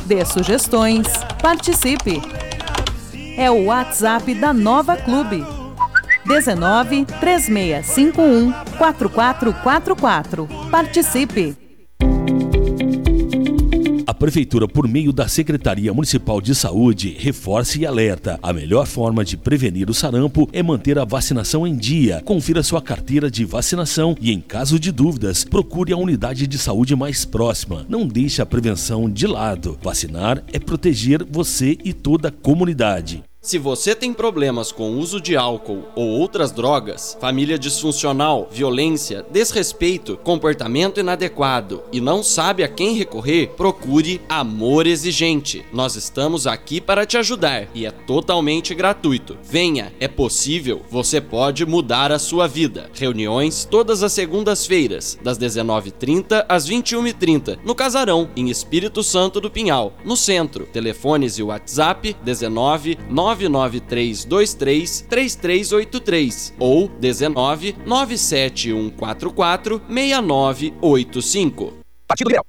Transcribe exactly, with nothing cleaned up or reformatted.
dê sugestões, participe. É o WhatsApp da Nova Clube. dezenove, três seis cinco um, quatro quatro quatro quatro. Participe! A Prefeitura, por meio da Secretaria Municipal de Saúde, reforça e alerta. A melhor forma de prevenir o sarampo é manter a vacinação em dia. Confira sua carteira de vacinação e, em caso de dúvidas, procure a unidade de saúde mais próxima. Não deixe a prevenção de lado. Vacinar é proteger você e toda a comunidade. Se você tem problemas com o uso de álcool ou outras drogas, família disfuncional, violência, desrespeito, comportamento inadequado e não sabe a quem recorrer, procure Amor Exigente. Nós estamos aqui para te ajudar e é totalmente gratuito. Venha, é possível, você pode mudar a sua vida. Reuniões todas as segundas-feiras, das dezenove e trinta às vinte e uma e trinta, no Casarão, em Espírito Santo do Pinhal, no centro. Telefones e WhatsApp dezenove, nove nove três dois três, três três oito três ou dezenove, nove sete um quatro quatro, seis nove oito cinco. Partido Liberal.